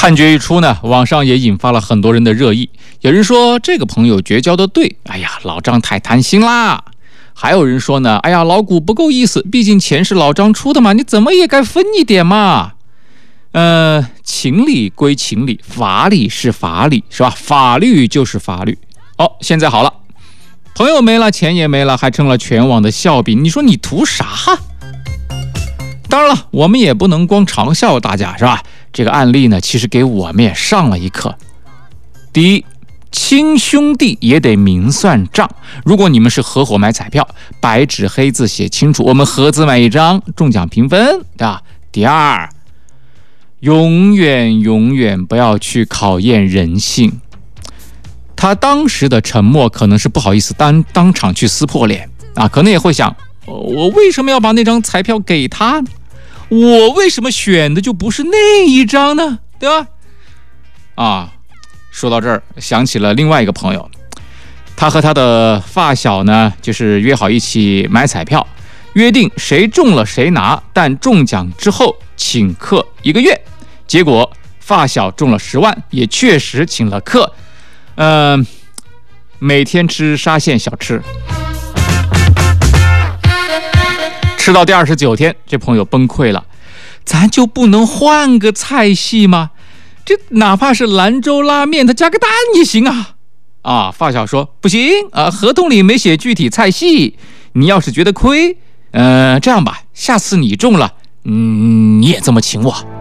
判决一出呢，网上也引发了很多人的热议。有人说这个朋友绝交的对，哎呀，老张太贪心啦。还有人说呢，哎呀，老谷不够意思，毕竟钱是老张出的嘛，你怎么也该分一点嘛。情理归情理，法理是法理，是吧？法律就是法律。现在好了，朋友没了，钱也没了，还成了全网的笑柄，你说你图啥？当然了，我们也不能光嘲笑大家，是吧？这个案例呢，其实给我们也上了一课。第一，亲兄弟也得明算账。如果你们是合伙买彩票，白纸黑字写清楚，我们合资买一张，中奖平分，对吧？第二，永远不要去考验人性。他当时的沉默可能是不好意思当场去撕破脸啊，可能也会想，我为什么要把那张彩票给他呢？我为什么选的就不是那一张呢？对吧？说到这儿，想起了另外一个朋友，他和他的发小呢，就是约好一起买彩票，约定谁中了谁拿，但中奖之后请客1个月。结果发小中了10万，也确实请了客，每天吃沙县小吃。吃到第29天，这朋友崩溃了，咱就不能换个菜系吗？这哪怕是兰州拉面，它加个蛋也行啊！发小说不行啊，合同里没写具体菜系，你要是觉得亏，这样吧，下次你中了，你也这么请我。